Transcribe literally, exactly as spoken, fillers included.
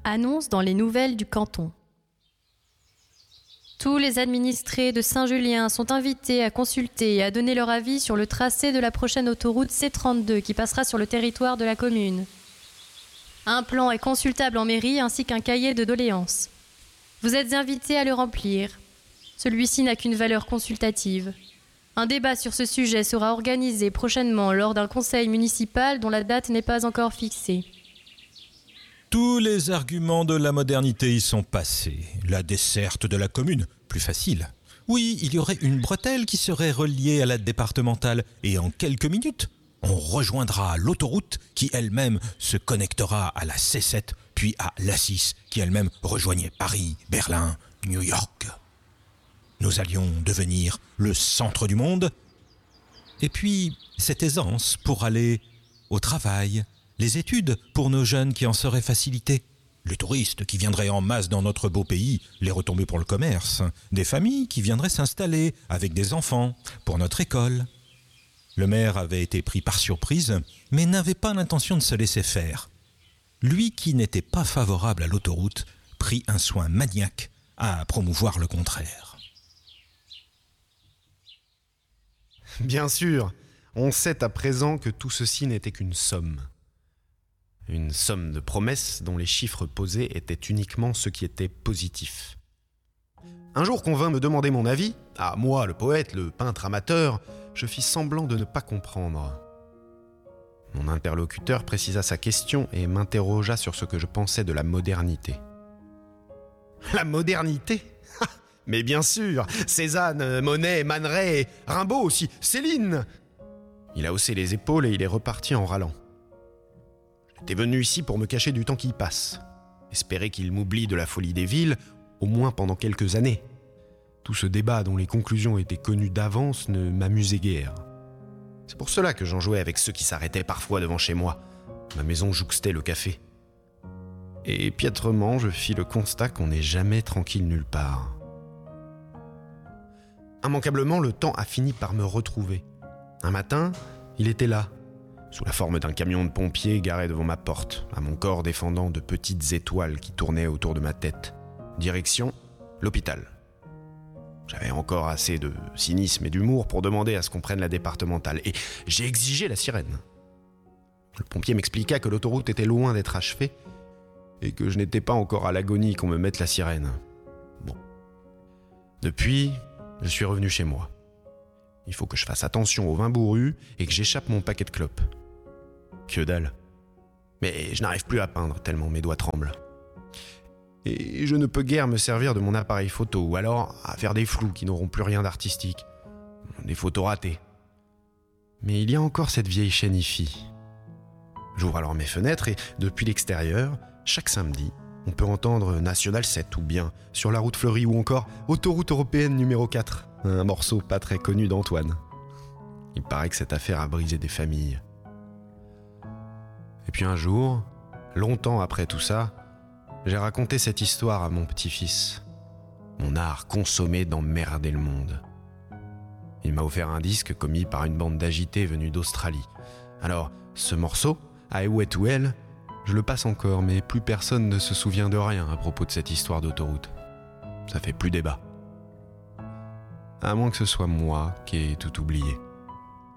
Annonce dans les nouvelles du canton. Tous les administrés de Saint-Julien sont invités à consulter et à donner leur avis sur le tracé de la prochaine autoroute C trente-deux qui passera sur le territoire de la commune. Un plan est consultable en mairie ainsi qu'un cahier de doléances. Vous êtes invités à le remplir. Celui-ci n'a qu'une valeur consultative. Un débat sur ce sujet sera organisé prochainement lors d'un conseil municipal dont la date n'est pas encore fixée. Tous les arguments de la modernité y sont passés. La desserte de la commune, plus facile. Oui, il y aurait une bretelle qui serait reliée à la départementale et en quelques minutes, on rejoindra l'autoroute qui elle-même se connectera à la C sept, puis à l'A six qui elle-même rejoignait Paris, Berlin, New York. Nous allions devenir le centre du monde. Et puis, cette aisance pour aller au travail, les études pour nos jeunes qui en seraient facilitées, les touristes qui viendraient en masse dans notre beau pays, les retombées pour le commerce, des familles qui viendraient s'installer avec des enfants pour notre école. Le maire avait été pris par surprise, mais n'avait pas l'intention de se laisser faire. Lui qui n'était pas favorable à l'autoroute, prit un soin maniaque à promouvoir le contraire. Bien sûr, on sait à présent que tout ceci n'était qu'une somme. Une somme de promesses dont les chiffres posés étaient uniquement ceux qui étaient positifs. Un jour qu'on vint me demander mon avis, à moi, le poète, le peintre amateur, je fis semblant de ne pas comprendre. Mon interlocuteur précisa sa question et m'interrogea sur ce que je pensais de la modernité. La modernité ? Mais bien sûr, Cézanne, Monet, Man Ray, Rimbaud aussi, Céline. Il a haussé les épaules et il est reparti en râlant. J'étais venu ici pour me cacher du temps qui passe, espérer qu'il m'oublie de la folie des villes, au moins pendant quelques années. Tout ce débat dont les conclusions étaient connues d'avance ne m'amusait guère. C'est pour cela que j'en jouais avec ceux qui s'arrêtaient parfois devant chez moi. Ma maison jouxtait le café. Et piètrement, je fis le constat qu'on n'est jamais tranquille nulle part. Immanquablement, le temps a fini par me retrouver. Un matin, il était là, sous la forme d'un camion de pompiers garé devant ma porte, à mon corps défendant de petites étoiles qui tournaient autour de ma tête. Direction, l'hôpital. J'avais encore assez de cynisme et d'humour pour demander à ce qu'on prenne la départementale, et j'ai exigé la sirène. Le pompier m'expliqua que l'autoroute était loin d'être achevée, et que je n'étais pas encore à l'agonie qu'on me mette la sirène. Bon. Depuis, je suis revenu chez moi. Il faut que je fasse attention au vin bourru et que j'échappe mon paquet de clopes. Que dalle. Mais je n'arrive plus à peindre tellement mes doigts tremblent. Et je ne peux guère me servir de mon appareil photo, ou alors à faire des flous qui n'auront plus rien d'artistique. Des photos ratées. Mais il y a encore cette vieille chaîne hi-fi. J'ouvre alors mes fenêtres et, depuis l'extérieur, chaque samedi, on peut entendre National sept ou bien Sur la route fleurie ou encore Autoroute européenne numéro quatre, un morceau pas très connu d'Antoine. Il paraît que cette affaire a brisé des familles. Et puis un jour, longtemps après tout ça, j'ai raconté cette histoire à mon petit-fils. Mon art consommé d'emmerder le monde. Il m'a offert un disque commis par une bande d'agités venus d'Australie. Alors, ce morceau, Highway to Hell, je le passe encore, mais plus personne ne se souvient de rien à propos de cette histoire d'autoroute. Ça fait plus débat. À moins que ce soit moi qui ai tout oublié.